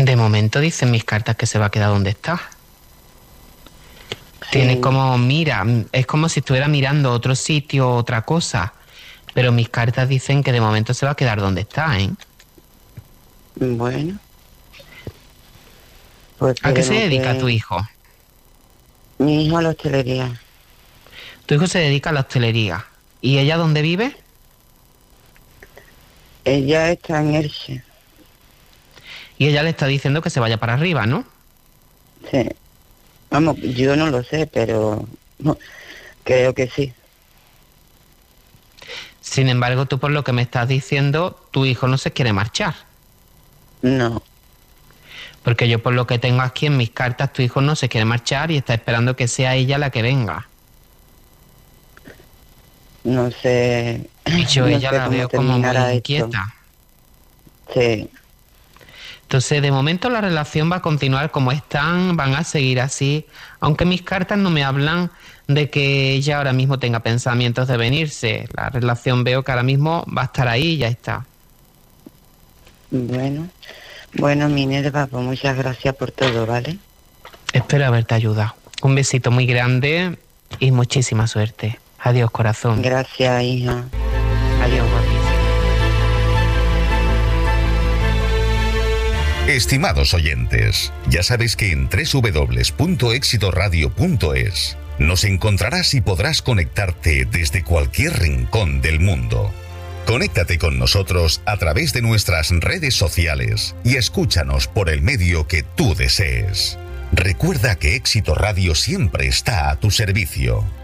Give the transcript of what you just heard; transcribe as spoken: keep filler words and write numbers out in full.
De momento dicen mis cartas que se va a quedar donde está. Sí. Tiene como, mira, es como si estuviera mirando otro sitio, otra cosa. Pero mis cartas dicen que de momento se va a quedar donde está, ¿eh? Bueno. Pues ¿A qué se esperemos dedica que- tu hijo? Mi hijo a la hostelería. Tu hijo se dedica a la hostelería. ¿Y ella dónde vive? Ella está en Elche. Y ella le está diciendo que se vaya para arriba, ¿no? Sí. Vamos, yo no lo sé, pero no, creo que sí. Sin embargo, tú por lo que me estás diciendo, tu hijo no se quiere marchar. No. Porque yo por lo que tengo aquí en mis cartas, tu hijo no se quiere marchar y está esperando que sea ella la que venga. No sé. Y yo no ella sé la cómo veo como muy terminará inquieta. esto. Sí. Entonces, de momento la relación va a continuar como están, van a seguir así, aunque mis cartas no me hablan de que ella ahora mismo tenga pensamientos de venirse. La relación veo que ahora mismo va a estar ahí y ya está. Bueno. Bueno, Minerva, pues muchas gracias por todo, ¿vale? Espero haberte ayudado. Un besito muy grande y muchísima suerte. Adiós, corazón. Gracias, hija. Adiós, guapísima. Estimados oyentes, ya sabes que en doble u doble u doble u punto éxito radio punto es nos encontrarás y podrás conectarte desde cualquier rincón del mundo. Conéctate con nosotros a través de nuestras redes sociales y escúchanos por el medio que tú desees. Recuerda que Éxito Radio siempre está a tu servicio.